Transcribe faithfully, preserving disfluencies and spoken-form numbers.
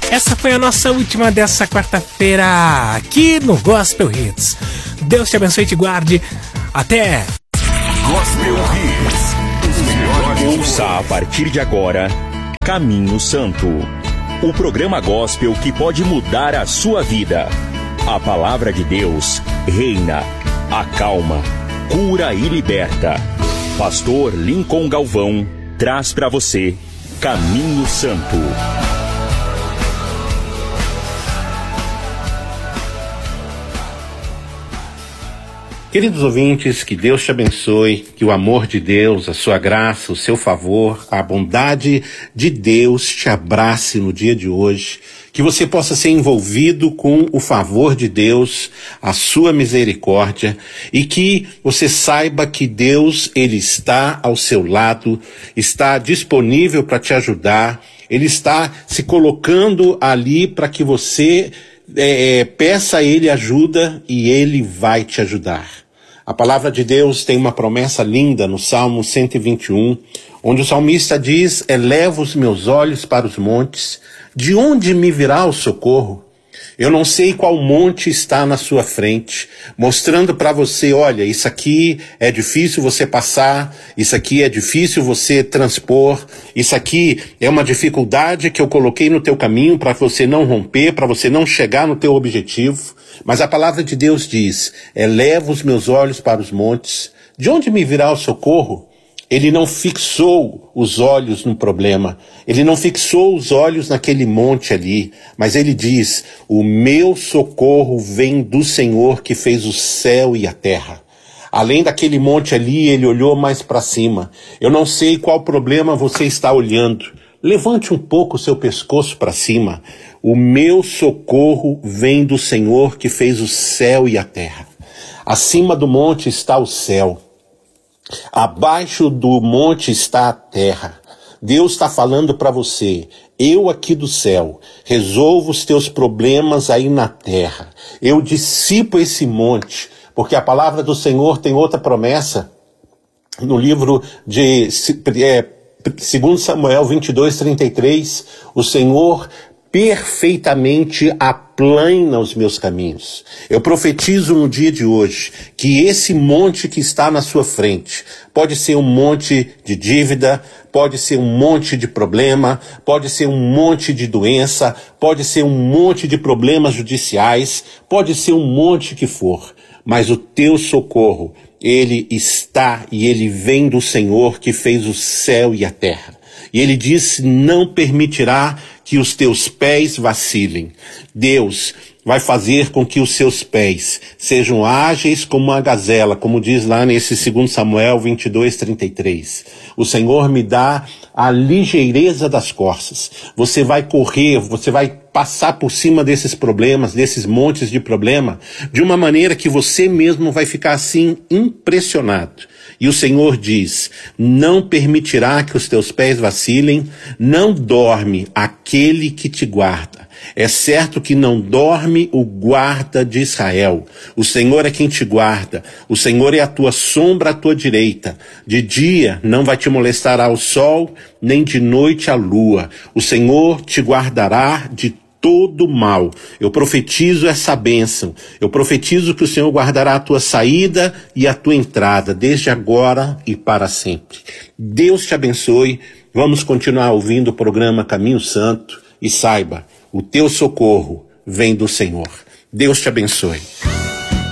Essa foi a nossa última dessa quarta-feira aqui no Gospel Hits. Deus te abençoe e te guarde. Até! Gospel Hits, os melhores. Ouça a partir de agora Caminho Santo, o programa gospel que pode mudar a sua vida. A palavra de Deus reina, acalma, cura e liberta. Pastor Lincoln Galvão traz para você Caminho Santo. Queridos ouvintes, que Deus te abençoe, que o amor de Deus, a sua graça, o seu favor, a bondade de Deus te abrace no dia de hoje, que você possa ser envolvido com o favor de Deus, a sua misericórdia, e que você saiba que Deus, Ele está ao seu lado, está disponível para te ajudar, Ele está se colocando ali para que você É, é, peça a Ele ajuda e Ele vai te ajudar. A palavra de Deus tem uma promessa linda no Salmo cento e vinte e um, onde o salmista diz: eleva os meus olhos para os montes, de onde me virá o socorro? Eu não sei qual monte está na sua frente, mostrando para você, olha, isso aqui é difícil você passar, isso aqui é difícil você transpor, isso aqui é uma dificuldade que eu coloquei no teu caminho para você não romper, para você não chegar no teu objetivo. Mas a palavra de Deus diz: eleva os meus olhos para os montes, de onde me virá o socorro? Ele não fixou os olhos no problema, ele não fixou os olhos naquele monte ali, mas ele diz: o meu socorro vem do Senhor que fez o céu e a terra. Além daquele monte ali, ele olhou mais para cima. Eu não sei qual problema você está olhando. Levante um pouco o seu pescoço para cima. O meu socorro vem do Senhor que fez o céu e a terra. Acima do monte está o céu. Abaixo do monte está a terra. Deus está falando para você: eu aqui do céu resolvo os teus problemas aí na terra. Eu dissipo esse monte, porque a palavra do Senhor tem outra promessa no livro de é, segundo Samuel vinte e dois, trinta e três. O Senhor perfeitamente aplana os meus caminhos. Eu profetizo no dia de hoje que esse monte que está na sua frente pode ser um monte de dívida, pode ser um monte de problema, pode ser um monte de doença, pode ser um monte de problemas judiciais, pode ser um monte que for, mas o teu socorro, ele está e ele vem do Senhor que fez o céu e a terra. E ele disse: não permitirá que os teus pés vacilem. Deus vai fazer com que os seus pés sejam ágeis como uma gazela, como diz lá nesse segundo Samuel vinte e dois, trinta e três. O Senhor me dá a ligeireza das costas. Você vai correr, você vai passar por cima desses problemas, desses montes de problema, de uma maneira que você mesmo vai ficar assim impressionado. E o Senhor diz: não permitirá que os teus pés vacilem, não dorme aquele que te guarda. É certo que não dorme o guarda de Israel. O Senhor é quem te guarda. O Senhor é a tua sombra à tua direita. De dia não vai te molestar ao sol, nem de noite a lua. O Senhor te guardará de todo mal. Eu profetizo essa bênção. Eu profetizo que o Senhor guardará a tua saída e a tua entrada, desde agora e para sempre. Deus te abençoe. Vamos continuar ouvindo o programa Caminho Santo e saiba, o teu socorro vem do Senhor. Deus te abençoe.